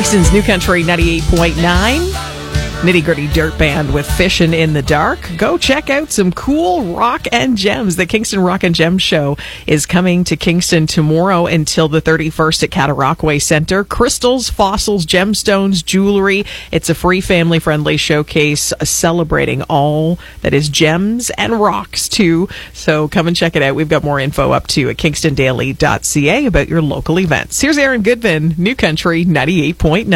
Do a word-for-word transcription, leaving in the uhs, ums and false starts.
Kingston's New Country ninety-eight point nine. Nitty Gritty Dirt Band with Fishin' in the Dark. Go check out some cool rock and gems. The Kingston Rock and Gems Show is coming to Kingston tomorrow until the thirty-first at Cataraqui Center. Crystals, fossils, gemstones, jewelry. It's a free family-friendly showcase celebrating all that is gems and rocks, too. So come and check it out. We've got more info up to at kingston daily dot c a about your local events. Here's Aaron Goodman, New Country ninety-eight point nine.